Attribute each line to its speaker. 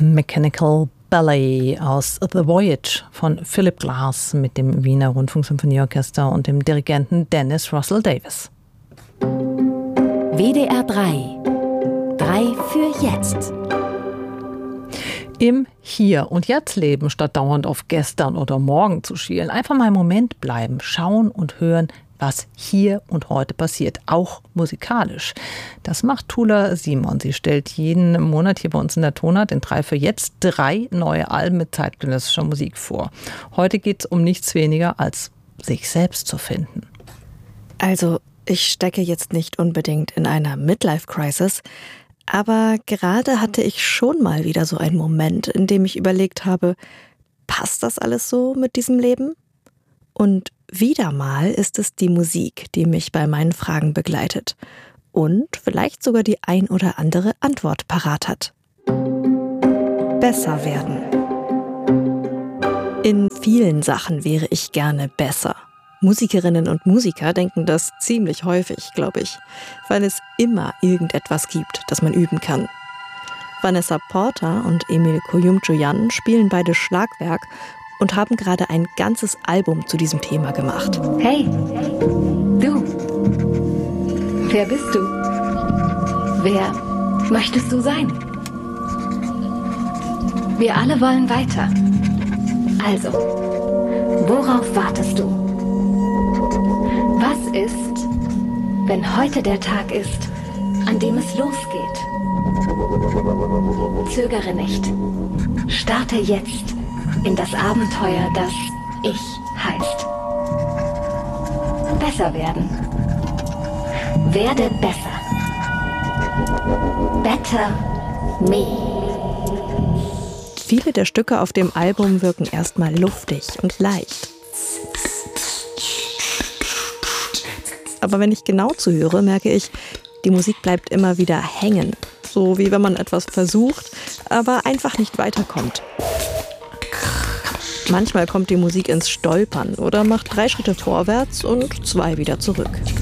Speaker 1: Mechanical Ballet aus The Voyage von Philip Glass mit dem Wiener Rundfunksymphonieorchester und dem Dirigenten Dennis Russell Davis.
Speaker 2: WDR 3. 3 für jetzt.
Speaker 1: Im Hier und Jetzt leben, statt dauernd auf gestern oder morgen zu schielen. Einfach mal im Moment bleiben, schauen und hören, was hier und heute passiert, auch musikalisch. Das macht Tula Simon. Sie stellt jeden Monat hier bei uns in der Tonart in 3 für jetzt 3 neue Alben mit zeitgenössischer Musik vor. Heute geht es um nichts weniger als sich selbst zu finden.
Speaker 3: Also, ich stecke jetzt nicht unbedingt in einer Midlife-Crisis, aber gerade hatte ich schon mal wieder so einen Moment, in dem ich überlegt habe, passt das alles so mit diesem Leben? Und wieder mal ist es die Musik, die mich bei meinen Fragen begleitet und vielleicht sogar die ein oder andere Antwort parat hat. Besser werden. In vielen Sachen wäre ich gerne besser. Musikerinnen und Musiker denken das ziemlich häufig, glaube ich, weil es immer irgendetwas gibt, das man üben kann. Vanessa Porter und Emil Kuyumchuyan spielen beide Schlagwerk und haben gerade ein ganzes Album zu diesem Thema gemacht.
Speaker 4: Hey, du. Wer bist du? Wer möchtest du sein? Wir alle wollen weiter. Also, worauf wartest du? Was ist, wenn heute der Tag ist, an dem es losgeht? Zögere nicht. Starte jetzt in das Abenteuer, das Ich heißt. Besser werden. Werde besser. Better me.
Speaker 3: Viele der Stücke auf dem Album wirken erstmal luftig und leicht. Aber wenn ich genau zuhöre, merke ich, die Musik bleibt immer wieder hängen. So wie wenn man etwas versucht, aber einfach nicht weiterkommt. Manchmal kommt die Musik ins Stolpern oder macht 3 Schritte vorwärts und 2 wieder zurück.